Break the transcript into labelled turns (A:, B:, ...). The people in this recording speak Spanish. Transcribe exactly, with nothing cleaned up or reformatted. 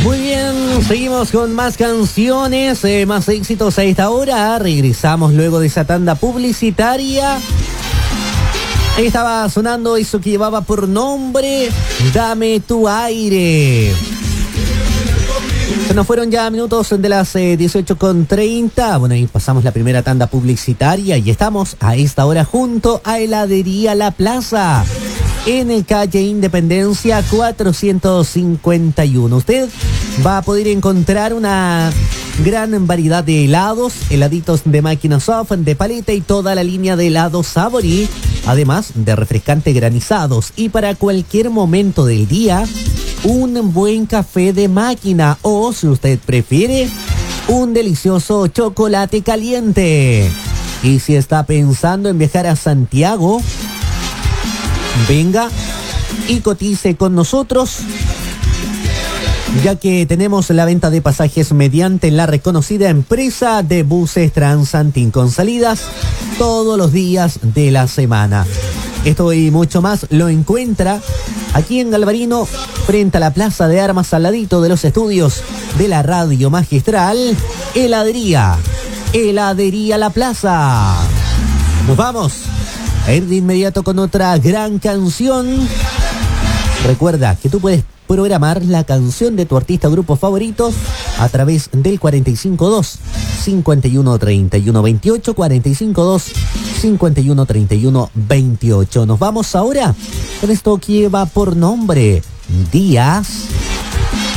A: Muy bien, seguimos con más canciones, eh, más éxitos a esta hora. Regresamos luego de esa tanda publicitaria. Ahí estaba sonando eso que llevaba por nombre Dame tu aire. Se nos fueron ya minutos de las eh, dieciocho con treinta. Bueno, ahí pasamos la primera tanda publicitaria y estamos a esta hora junto a Heladería La Plaza, en el calle Independencia cuatrocientos cincuenta y uno. Usted va a poder encontrar una gran variedad de helados, heladitos de máquina soft, de paleta y toda la línea de helados Saborí, además de refrescantes granizados. Y para cualquier momento del día, un buen café de máquina o, si usted prefiere, un delicioso chocolate caliente. Y si está pensando en viajar a Santiago, venga y cotice con nosotros, ya que tenemos la venta de pasajes mediante la reconocida empresa de buses Transantin, con salidas todos los días de la semana. Esto y mucho más lo encuentra aquí en Galvarino, frente a la Plaza de Armas, al ladito de los estudios de la Radio Magistral. Heladería, Heladería La Plaza. Nos vamos a ir de inmediato con otra gran canción. Recuerda que tú puedes programar la canción de tu artista o grupo favorito a través del cuatro cinco dos, cinco uno tres uno dos ocho, cuatro cinco dos, cinco uno tres uno dos ocho. Nos vamos ahora con esto que lleva por nombre Días